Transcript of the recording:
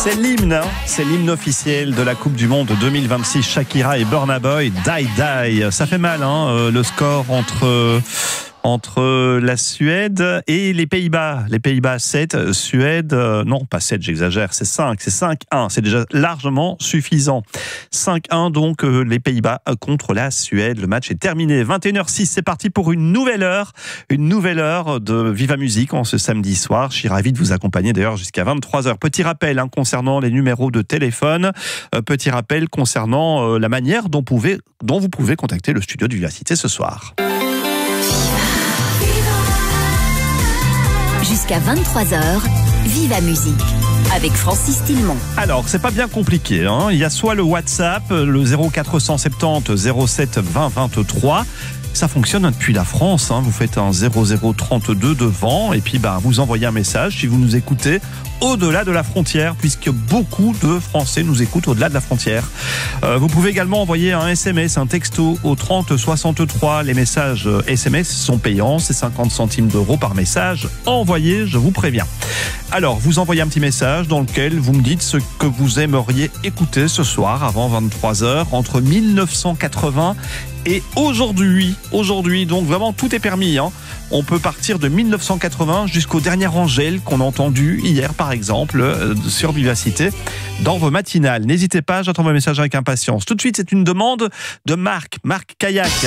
C'est l'hymne officiel de la Coupe du Monde 2026. Shakira et Burna Boy, Die Die. Ça fait mal, le score entre la Suède et les Pays-Bas. Les Pays-Bas 7, Suède, non pas 7, j'exagère, c'est 5, c'est 5-1, c'est déjà largement suffisant. 5-1 donc les Pays-Bas contre la Suède. Le match est terminé. 21h06, c'est parti pour une nouvelle heure de Viva Musique en ce samedi soir. Je suis ravi de vous accompagner d'ailleurs jusqu'à 23h. Petit rappel concernant les numéros de téléphone, petit rappel concernant la manière dont vous pouvez contacter le studio de Vivacité ce soir. Jusqu'à 23h, Viva Musique avec Francis Tillemont. Alors, c'est pas bien compliqué. Il y a soit le WhatsApp, le 0470 07 20 23. Ça fonctionne depuis la France. Vous faites un 0032 devant et puis vous envoyez un message si vous nous écoutez au-delà de la frontière, puisque beaucoup de Français nous écoutent au-delà de la frontière. Vous pouvez également envoyer un SMS, un texto au 30 63. Les messages SMS sont payants, c'est 50 centimes d'euros par message envoyé, je vous préviens. Alors, vous envoyez un petit message dans lequel vous me dites ce que vous aimeriez écouter ce soir avant 23h, entre 1980 et aujourd'hui, donc vraiment tout est permis. On peut partir de 1980 jusqu'au dernier Angèle qu'on a entendu hier par exemple sur Vivacité dans vos matinales. N'hésitez pas, j'attends vos messages avec impatience. Tout de suite, c'est une demande de Marc Caillac.